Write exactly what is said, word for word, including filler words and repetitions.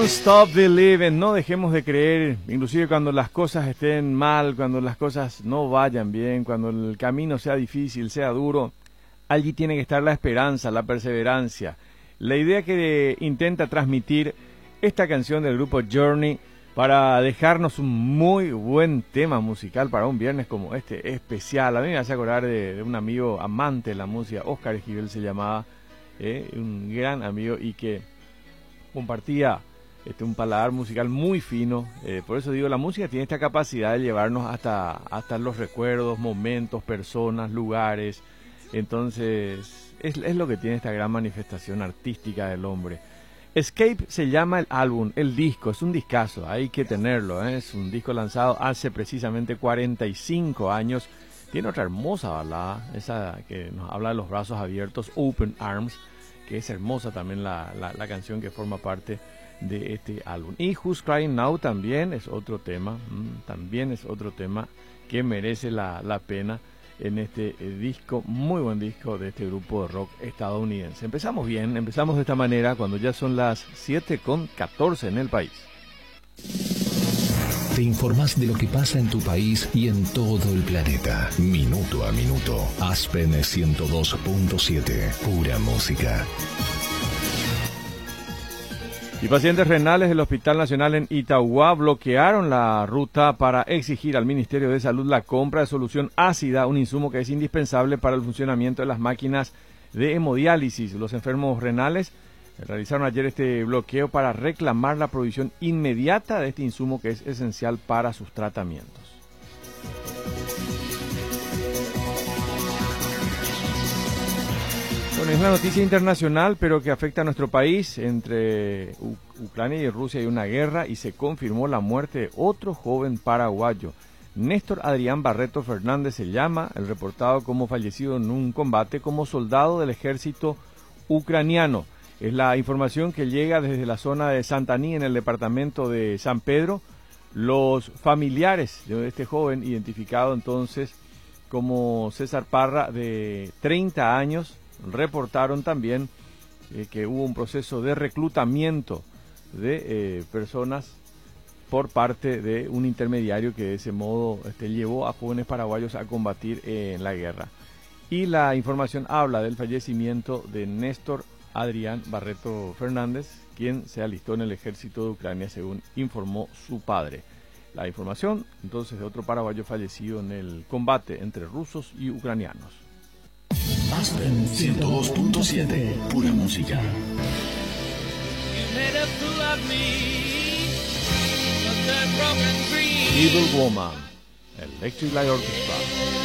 Stop believing, no dejemos de creer, inclusive cuando las cosas estén mal, cuando las cosas no vayan bien, cuando el camino sea difícil, sea duro, allí tiene que estar la esperanza, la perseverancia. La idea que intenta transmitir esta canción del grupo Journey para dejarnos un muy buen tema musical para un viernes como este, especial. A mí me hace acordar de, de un amigo amante de la música, Oscar Esquivel se llamaba, eh, un gran amigo y que compartía Este, un paladar musical muy fino, eh, por eso digo, la música tiene esta capacidad de llevarnos hasta, hasta los recuerdos, momentos, personas, lugares. Entonces es, es lo que tiene esta gran manifestación artística del hombre. Escape se llama el álbum, el disco, es un discazo, hay que tenerlo, ¿eh? Es un disco lanzado hace precisamente cuarenta y cinco años. Tiene otra hermosa balada, esa que nos habla de los brazos abiertos, Open Arms, que es hermosa también la, la, la canción que forma parte de este álbum. Y Who's Crying Now también es otro tema, mmm, también es otro tema que merece la, la pena en este eh, disco, muy buen disco de este grupo de rock estadounidense. Empezamos bien, empezamos de esta manera cuando ya son las siete con catorce en el país. Te informás de lo que pasa en tu país y en todo el planeta, minuto a minuto. Aspen ciento dos punto siete, pura música. Y pacientes renales del Hospital Nacional en Itauguá bloquearon la ruta para exigir al Ministerio de Salud la compra de solución ácida, un insumo que es indispensable para el funcionamiento de las máquinas de hemodiálisis. Los enfermos renales realizaron ayer este bloqueo para reclamar la provisión inmediata de este insumo que es esencial para sus tratamientos. Bueno, es una noticia internacional, pero que afecta a nuestro país. Entre U- Ucrania y Rusia hay una guerra y se confirmó la muerte de otro joven paraguayo. Néstor Adrián Barreto Fernández se llama, el reportado como fallecido en un combate como soldado del ejército ucraniano. Es la información que llega desde la zona de Santaní, en el departamento de San Pedro. Los familiares de este joven, identificado entonces como César Parra, de treinta años, reportaron también eh, que hubo un proceso de reclutamiento de eh, personas por parte de un intermediario que de ese modo este, llevó a jóvenes paraguayos a combatir eh, en la guerra. Y la información habla del fallecimiento de Néstor Adrián Barreto Fernández, quien se alistó en el ejército de Ucrania, según informó su padre. La información entonces de otro paraguayo fallecido en el combate entre rusos y ucranianos. Aspen ciento dos punto siete, pura música. Evil Woman, Electric Light Orchestra.